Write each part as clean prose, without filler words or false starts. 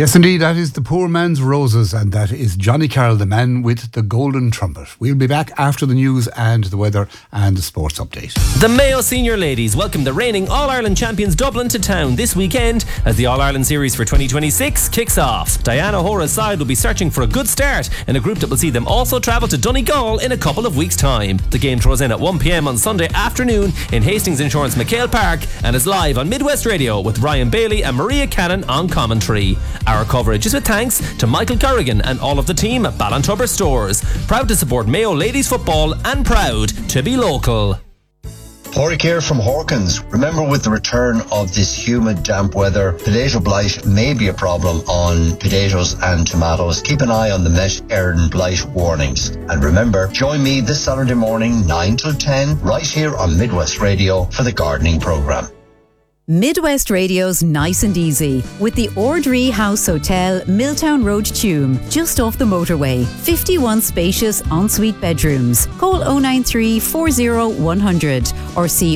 Yes, indeed, that is The Poor Man's Roses, and that is Johnny Carroll, the man with the golden trumpet. We'll be back after the news and the weather and the sports update. The Mayo Senior Ladies welcome the reigning All-Ireland champions Dublin to town this weekend as the All-Ireland Series for 2026 kicks off. Diana O'Hora's side will be searching for a good start in a group that will see them also travel to Donegal in a couple of weeks' time. The game throws in at 1 p.m. on Sunday afternoon in Hastings Insurance McHale Park and is live on Midwest Radio with Ryan Bailey and Maria Cannon on commentary. Our coverage is with thanks to Michael Corrigan and all of the team at Ballantubber Stores. Proud to support Mayo Ladies Football and proud to be local. Porrick here from Hawkins. Remember, with the return of this humid, damp weather, potato blight may be a problem on potatoes and tomatoes. Keep an eye on the Met Éireann blight warnings. And remember, join me this Saturday morning, 9 till 10, right here on Midwest Radio for the gardening programme. Midwest Radio's Nice and Easy with the Ordree House Hotel, Milltown Road, Tuam, just off the motorway. 51 spacious ensuite bedrooms. Call 093 40 100 or see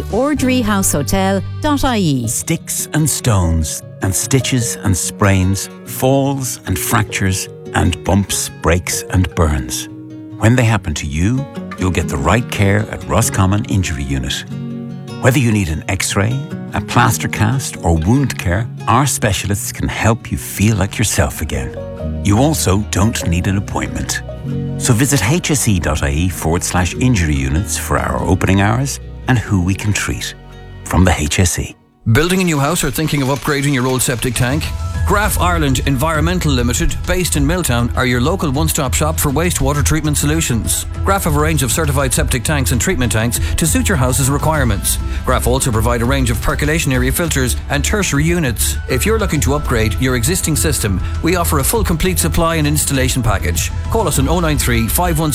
ordreehousehotel.ie. Sticks and stones and stitches and sprains, falls and fractures and bumps, breaks and burns. When they happen to you, you'll get the right care at Roscommon Injury Unit. Whether you need an X-ray, a plaster cast or wound care, our specialists can help you feel like yourself again. You also don't need an appointment. So visit hse.ie/injury units for our opening hours and who we can treat. From the HSE. Building a new house or thinking of upgrading your old septic tank? Graf Ireland Environmental Limited, based in Milltown, are your local one-stop shop for wastewater treatment solutions. Graf have a range of certified septic tanks and treatment tanks to suit your house's requirements. Graf also provide a range of percolation area filters and tertiary units. If you're looking to upgrade your existing system, we offer a full complete supply and installation package. Call us on 093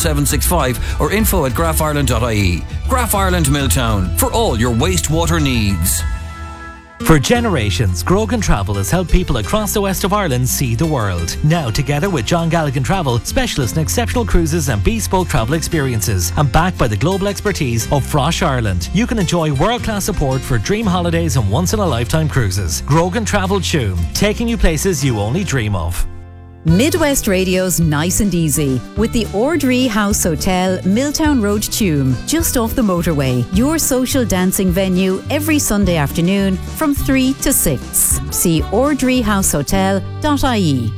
51765 or info@grafireland.ie. Graf Ireland Milltown, for all your wastewater needs. For generations, Grogan Travel has helped people across the west of Ireland see the world. Now, together with John Galligan Travel, specialists in exceptional cruises and bespoke travel experiences, and backed by the global expertise of Frosh Ireland, you can enjoy world-class support for dream holidays and once-in-a-lifetime cruises. Grogan Travel Tuam, taking you places you only dream of. Midwest Radio's Nice and Easy with the Ordree House Hotel, Milltown Road, Tuam, just off the motorway. Your social dancing venue every Sunday afternoon from 3 to 6. See ordreehousehotel.ie.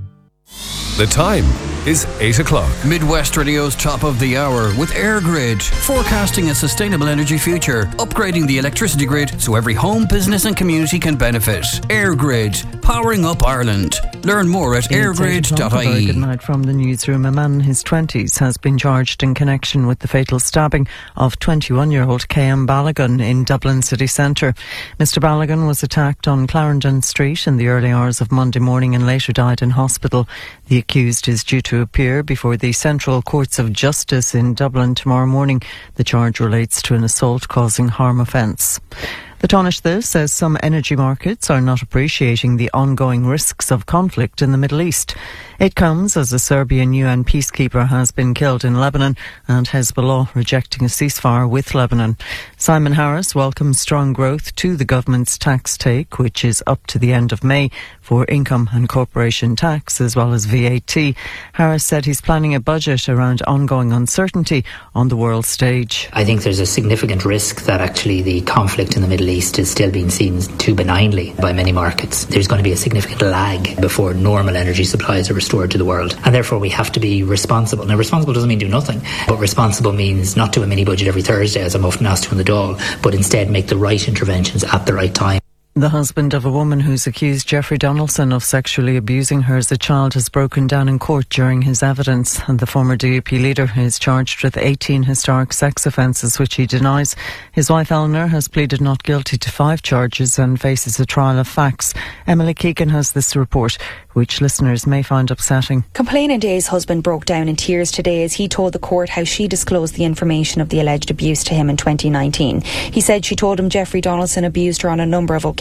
The time is 8 o'clock. Midwest Radio's top of the hour with AirGrid, forecasting a sustainable energy future, upgrading the electricity grid so every home, business and community can benefit. AirGrid, powering up Ireland. Learn more at airgrid.ie. Good night from the newsroom. A man in his 20s has been charged in connection with the fatal stabbing of 21-year-old K.M. Balogun in Dublin city centre. Mr. Balogun was attacked on Clarendon Street in the early hours of Monday morning and later died in hospital. The accused is due to appear before the Central Courts of Justice in Dublin tomorrow morning. The charge relates to an assault causing harm offence. The Taoiseach says some energy markets are not appreciating the ongoing risks of conflict in the Middle East. It comes as a Serbian UN peacekeeper has been killed in Lebanon and Hezbollah rejecting a ceasefire with Lebanon. Simon Harris welcomes strong growth to the government's tax take, which is up to the end of May for income and corporation tax as well as VAT. Harris said he's planning a budget around ongoing uncertainty on the world stage. I think there's a significant risk that actually the conflict in the Middle East is still being seen too benignly by many markets. There's going to be a significant lag before normal energy supplies are restored to the world, and therefore we have to be responsible. Now, responsible doesn't mean do nothing, but responsible means not do a mini budget every Thursday, as I'm often asked to in the Dáil, but instead make the right interventions at the right time. The husband of a woman who's accused Jeffrey Donaldson of sexually abusing her as a child has broken down in court during his evidence, and the former DUP leader is charged with 18 historic sex offences, which he denies. His wife Eleanor has pleaded not guilty to 5 charges and faces a trial of facts. Emily Keegan has this report, which listeners may find upsetting. Complainant A's husband broke down in tears today as he told the court how she disclosed the information of the alleged abuse to him in 2019. He said she told him Jeffrey Donaldson abused her on a number of occasions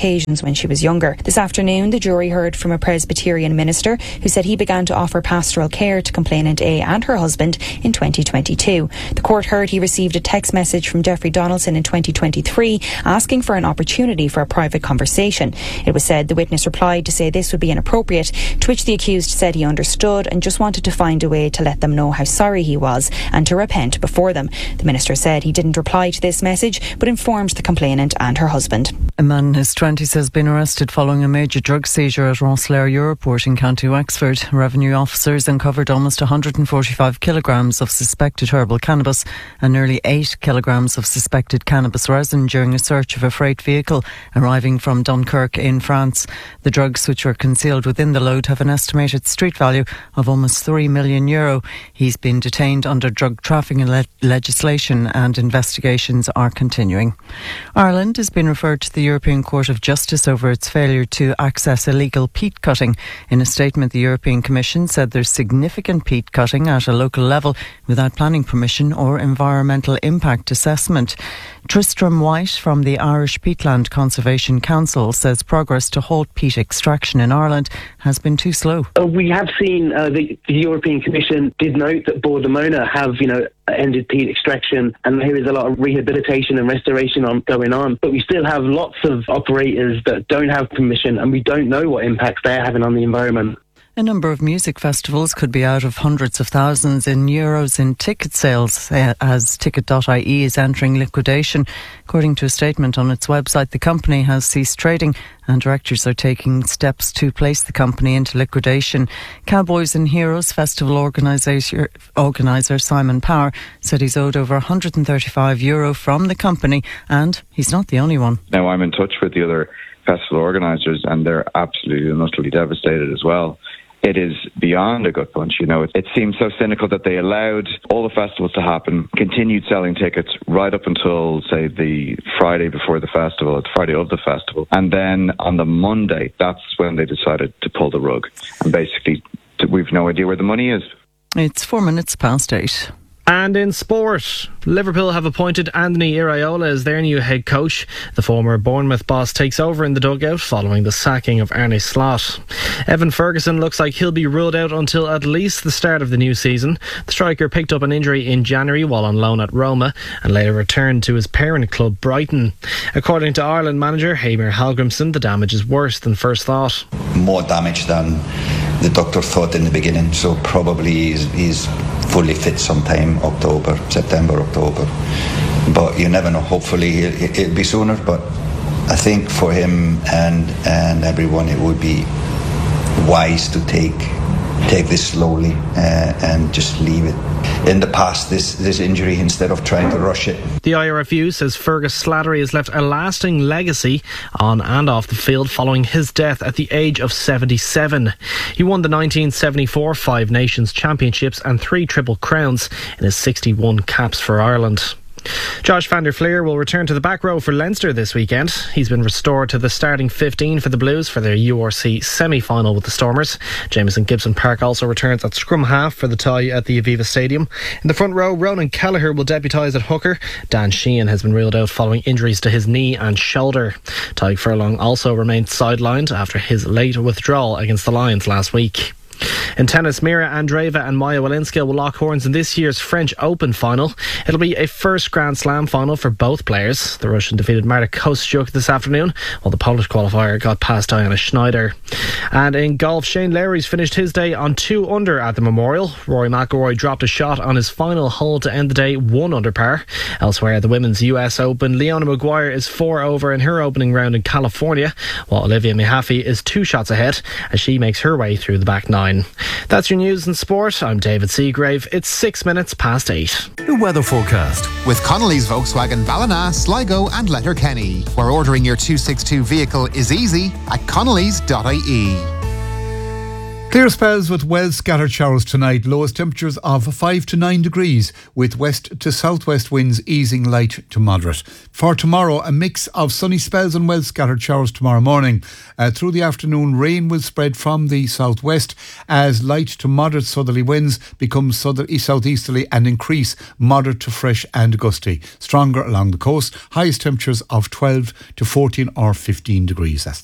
occasions when she was younger. This afternoon, the jury heard from a Presbyterian minister who said he began to offer pastoral care to complainant A and her husband in 2022. The court heard he received a text message from Jeffrey Donaldson in 2023 asking for an opportunity for a private conversation. It was said the witness replied to say this would be inappropriate, to which the accused said he understood and just wanted to find a way to let them know how sorry he was and to repent before them. The minister said he didn't reply to this message but informed the complainant and her husband. A man in his 20s has been arrested following a major drug seizure at Rosslare Europort in County Wexford. Revenue officers uncovered almost 145 kilograms of suspected herbal cannabis and nearly 8 kilograms of suspected cannabis resin during a search of a freight vehicle arriving from Dunkirk in France. The drugs, which were concealed within the load, have an estimated street value of almost €3 million. He's been detained under drug trafficking legislation and investigations are continuing. Ireland has been referred to the European Court of Justice over its failure to access illegal peat cutting. In a statement, the European Commission said there's significant peat cutting at a local level without planning permission or environmental impact assessment. Tristram White from the Irish Peatland Conservation Council says progress to halt peat extraction in Ireland has been too slow. We have seen the European Commission did note that Bord Lamona have, ended peat extraction, and there is a lot of rehabilitation and restoration going on. But we still have lots of operators that don't have permission, and we don't know what impacts they're having on the environment. A number of music festivals could be out of hundreds of thousands in euros in ticket sales as Ticket.ie is entering liquidation. According to a statement on its website, the company has ceased trading and directors are taking steps to place the company into liquidation. Cowboys and Heroes festival organiser Simon Power said he's owed over €135 from the company, and he's not the only one. Now I'm in touch with the other festival organisers and they're absolutely and utterly devastated as well. It is beyond a gut punch, It seems so cynical that they allowed all the festivals to happen, continued selling tickets right up until, say, the Friday before the festival, the Friday of the festival. And then on the Monday, that's when they decided to pull the rug. And basically, we've no idea where the money is. It's 8:04. And in sport, Liverpool have appointed Anthony Iraola as their new head coach. The former Bournemouth boss takes over in the dugout following the sacking of Arne Slot. Evan Ferguson looks like he'll be ruled out until at least the start of the new season. The striker picked up an injury in January while on loan at Roma and later returned to his parent club Brighton. According to Ireland manager Heimir Hallgrimsson, the damage is worse than first thought. More damage than the doctor thought in the beginning, so probably he's fully fit sometime September, October. But you never know. Hopefully it'll be sooner, but I think for him and everyone it would be wise to take this slowly and just leave it in the past, this injury, instead of trying to rush it. The IRFU says Fergus Slattery has left a lasting legacy on and off the field following his death at the age of 77. He won the 1974 Five Nations Championships and 3 Triple Crowns in his 61 caps for Ireland. Josh van der Fleer will return to the back row for Leinster this weekend. He's been restored to the starting 15 for the Blues for their URC semi-final with the Stormers. Jameson Gibson Park also returns at scrum half for the tie at the Aviva Stadium. In the front row, Ronan Kelleher will deputise at hooker. Dan Sheehan has been ruled out following injuries to his knee and shoulder. Tadhg Furlong also remained sidelined after his late withdrawal against the Lions last week. In tennis, Mira Andreeva and Maya Walinska will lock horns in this year's French Open final. It'll be a first Grand Slam final for both players. The Russian defeated Marta Kostyuk this afternoon, while the Polish qualifier got past Diana Schneider. And in golf, Shane Lowry's finished his day on 2 under at the Memorial. Rory McIlroy dropped a shot on his final hole to end the day 1 under par. Elsewhere, the Women's US Open, Leona Maguire is 4 over in her opening round in California, while Olivia Mahaffey is 2 shots ahead as she makes her way through the back 9. That's your news and sport. I'm David Seagrave. It's 6 minutes past 8. The weather forecast with Connolly's Volkswagen Ballina, Sligo and Letterkenny, where ordering your 262 vehicle is easy at connolly's.ie. Clear spells with well scattered showers tonight. Lowest temperatures of 5 to 9 degrees with west to southwest winds easing light to moderate. For tomorrow, a mix of sunny spells and well scattered showers tomorrow morning. Through the afternoon, rain will spread from the southwest as light to moderate southerly winds become southeasterly and increase moderate to fresh and gusty. Stronger along the coast. Highest temperatures of 12 to 14 or 15 degrees. That's